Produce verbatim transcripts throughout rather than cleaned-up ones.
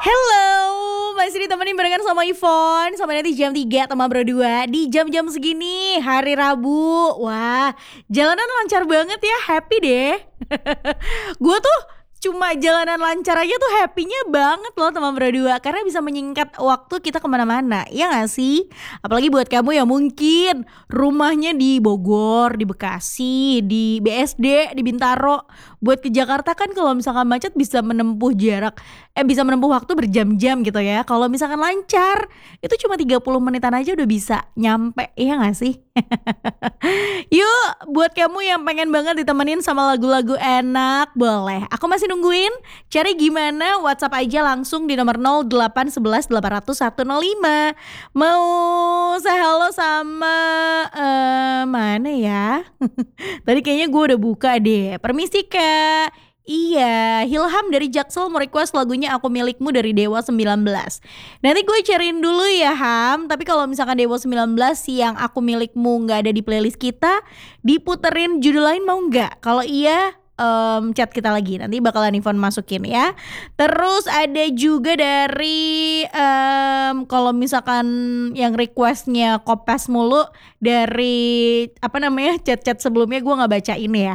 Hello, masih ditemenin barengan sama Ivon. Sampai nanti jam tiga teman berdua. Di jam-jam segini hari Rabu. Wah, jalanan lancar banget ya, happy deh. Gue tuh cuma jalanan lancar aja tuh happy-nya banget loh teman berdua. Karena bisa menyingkat waktu kita kemana-mana, ya gak sih? Apalagi buat kamu yang mungkin rumahnya di Bogor, di Bekasi, di B S D, di Bintaro. Buat ke Jakarta kan kalau misalkan macet bisa menempuh jarak Eh bisa menempuh waktu berjam-jam gitu ya. Kalau misalkan lancar itu cuma tiga puluh menitan aja udah bisa nyampe, iya gak sih? Yuk buat kamu yang pengen banget ditemenin sama lagu-lagu enak, boleh. Aku masih nungguin. Cari gimana? WhatsApp aja langsung di nomor nol delapan satu satu delapan nol nol satu nol lima. Mau say hello sama uh, mana ya? Tadi kayaknya gue udah buka deh. Permisi Kak. Iya, Hilham dari Jaksel mau request lagunya Aku Milikmu dari Dewa sembilan belas. Nanti gue cariin dulu ya Ham. Tapi kalau misalkan Dewa sembilan belas yang Aku Milikmu gak ada di playlist kita, diputerin judul lain mau gak? Kalau iya um, chat kita lagi, nanti bakalan Ivon masukin ya. Terus ada juga dari um, kalau misalkan yang requestnya Kopes mulu, dari apa namanya chat-chat sebelumnya gue gak bacain ya.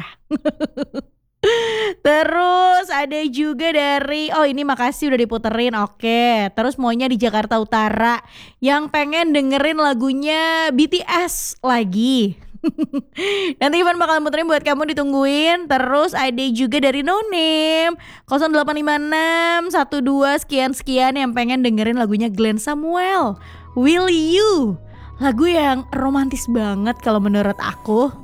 Terus ada juga dari oh ini makasih udah diputerin. Oke, terus maunya di Jakarta Utara yang pengen dengerin lagunya B T S lagi. Nanti Ivan bakal muterin buat kamu, ditungguin. Terus ada juga dari No Name nol delapan lima enam satu dua sekian-sekian yang pengen dengerin lagunya Glenn Samuel, Will You. Lagu yang romantis banget kalau menurut aku.